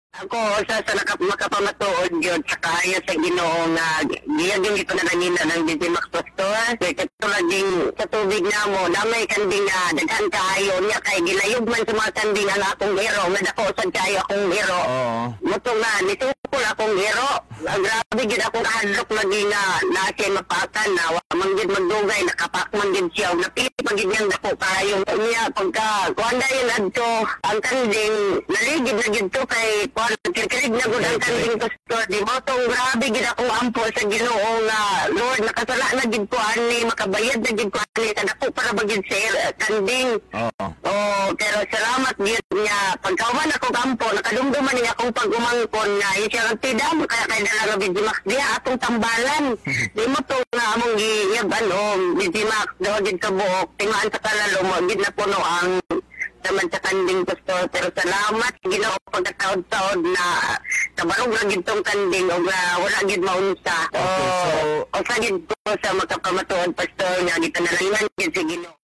Ako sa makapamatuod yun sa kaya sa Ginoo nga diyan yung ito na nangina ng Digimax Pastor kay katulad din sa tubig na mo damay kanding nga daghan kaayo niya kay gilayog man sa mga kanding ang akong hero nga dako sad kayo akong hero. Muto nga nitukol akong hero. Grabe gid akong hadlok lagi nga na siya mapakan na wa man gid magdugay nakapak man gid siya napili pag gid niyang dako kayo niya pagka kuanda yun adto ang kanding naligid na gid to kay kikirig na gud ang kanding pastor di mo tong grabe gid akong ampo sa Ginoo nga Lord nakasala na gid ko ani makabayad na gid ko ani sa dako para bagid sa kanding. Pero salamat gid niya pagkauban ako kampo nakadumduman niya akong pag-umangkon nga siya ang tidam kaya kay dala Digimax diha atong tambalan di mo to nga among giyab Digimax daw gid ka buok tingaan sa kalalo mo gid na puno ang naman sa kanding pastor pero salamat Ginoo pagkataod-taod na kabarog ra gid tong kanding og wala gid maunsa. O sa gid ko sa makapamatuod pastor nga gitanalangan gid si Ginoo.